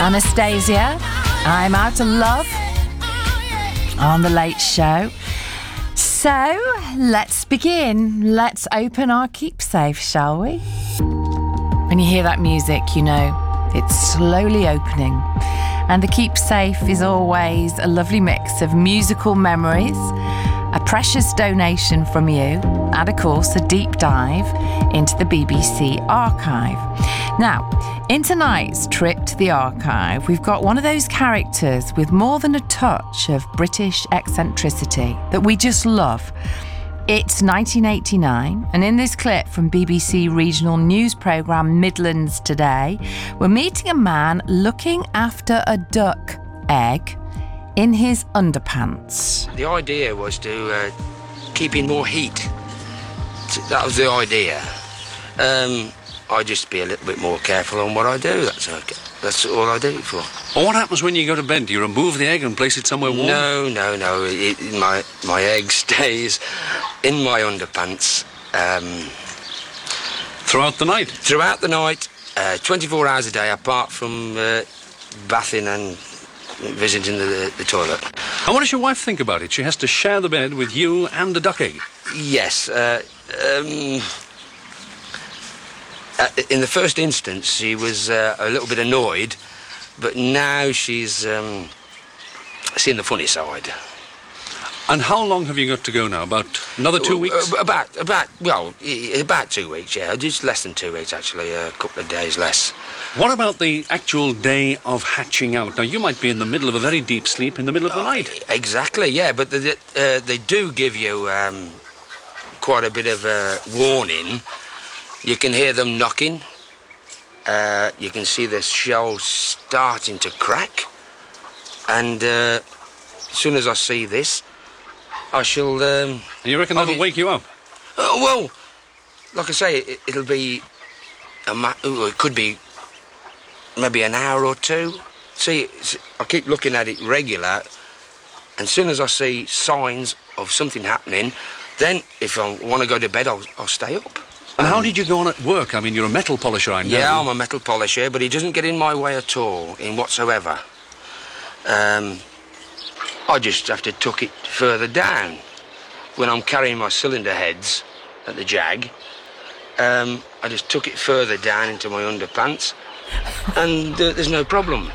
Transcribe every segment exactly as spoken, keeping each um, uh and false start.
Anastasia, I'm Out of Love on The Late Show. So, let's begin. Let's open our keepsafe, shall we? When you hear that music, you know it's slowly opening. And the keepsafe is always a lovely mix of musical memories, a precious donation from you, and of course, a deep dive into the B B C archive. Now, in tonight's trip to the archive, we've got one of those characters with more than a touch of British eccentricity that we just love. It's nineteen eighty-nine, and in this clip from B B C regional news programme Midlands Today, we're meeting a man looking after a duck egg in his underpants. The idea was to uh, keep in more heat. That was the idea. Um, I just be a little bit more careful on what I do. That's okay. That's all I do it for. Well, what happens when you go to bed? Do you remove the egg and place it somewhere warm? No, no, no. It, it, my my egg stays in my underpants um, throughout the night. Throughout the night, uh, twenty-four hours a day, apart from uh, bathing and visiting the, the toilet. And what does your wife think about it? She has to share the bed with you and the duck egg. Yes. Uh, um, uh, in the first instance, she was uh, a little bit annoyed, but now she's um, seen the funny side. And how long have you got to go now? About another two weeks? Uh, about, about, well, about two weeks, yeah. Just less than two weeks, actually. A couple of days less. What about the actual day of hatching out? Now, you might be in the middle of a very deep sleep in the middle of the uh, night. Exactly, yeah, but the, uh, they do give you um, quite a bit of a warning. You can hear them knocking. Uh, you can see the shell starting to crack. And uh, as soon as I see this, I shall... Um, and you reckon that'll be, wake you up? Uh, well, like I say, it, it'll be... A ma- it could be maybe an hour or two. See, I keep looking at it regular, and as soon as I see signs of something happening, then if I want to go to bed, I'll, I'll stay up. And how did you go on at work? I mean, you're a metal polisher, I know. Yeah, I'm a metal polisher, but he doesn't get in my way at all, in whatsoever. Um, I just have to tuck it further down. When I'm carrying my cylinder heads at the Jag, um, I just tuck it further down into my underpants, and uh, there's no problem.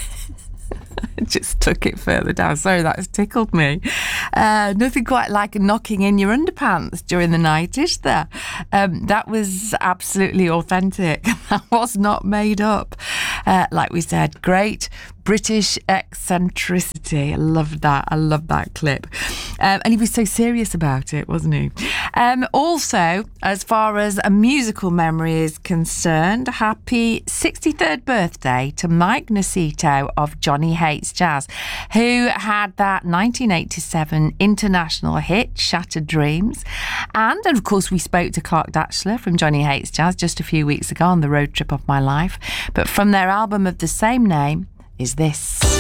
Just took it further down. Sorry, that's tickled me. Uh, nothing quite like knocking in your underpants during the night, is there? Um, that was absolutely authentic. That was not made up. Uh, like we said, great British eccentricity. I love that. I love that clip. Um, and he was so serious about it, wasn't he? Um, also, as far as a musical memory is concerned, happy sixty-third birthday to Mike Nacito of Johnny Hates Jazz, who had that nineteen eighty-seven international hit, Shattered Dreams. And, and of course, we spoke to Clark Datchler from Johnny Hates Jazz just a few weeks ago on the road trip of my life. But from their album of the same name is this.